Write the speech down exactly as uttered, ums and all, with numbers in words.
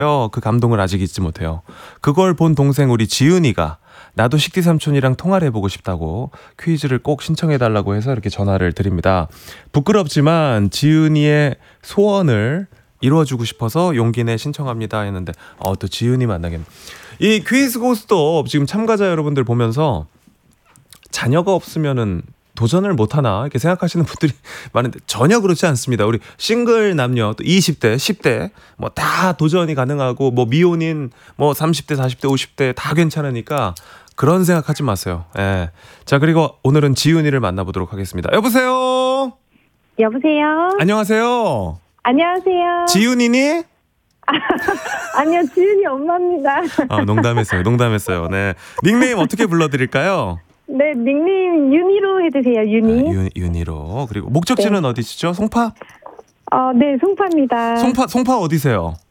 그 감동을 아직 잊지 못해요. 그걸 본 동생 우리 지은이가 나도 식디 삼촌이랑 통화를 해보고 싶다고 퀴즈를 꼭 신청해달라고 해서 이렇게 전화를 드립니다. 부끄럽지만 지은이의 소원을 이루어주고 싶어서 용기 내 신청합니다 했는데 어, 또 지은이 만나겠네. 이 퀴즈 고스톱 지금 참가자 여러분들 보면서 자녀가 없으면은 도전을 못하나 이렇게 생각하시는 분들이 많은데 전혀 그렇지 않습니다. 우리 싱글 남녀 또 이십 대, 십 대 뭐 다 도전이 가능하고 뭐 미혼인 뭐 삼십 대, 사십 대, 오십 대 다 괜찮으니까 그런 생각하지 마세요. 예. 자, 그리고 오늘은 지은이를 만나보도록 하겠습니다. 여보세요. 여보세요. 안녕하세요. 안녕하세요. 지은이니? 아니요, 지은이 엄마입니다. 아, 농담했어요. 농담했어요. 네. 닉네임 어떻게 불러드릴까요? 네, 닉네임 윤희로 해주세요. 윤희. 아, 윤, 윤희로. 그리고 목적지는 네. 어디시죠? 송파? 어, 네, 송파입니다. 송파, 송파 어디세요?